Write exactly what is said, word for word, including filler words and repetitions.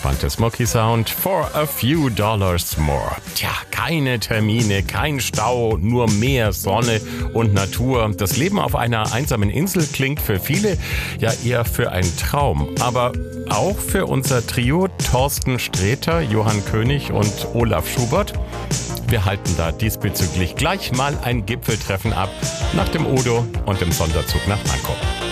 entspannte Smoky Sound. For a few dollars more. Tja, keine Termine, kein Stau, nur mehr Sonne und Natur. Das Leben auf einer einsamen Insel klingt für viele ja eher für einen Traum. Aber auch für unser Trio Thorsten Sträter, Johann König und Olaf Schubert. Wir halten da diesbezüglich gleich mal ein Gipfeltreffen ab nach dem Udo und dem Sonderzug nach Bangkok.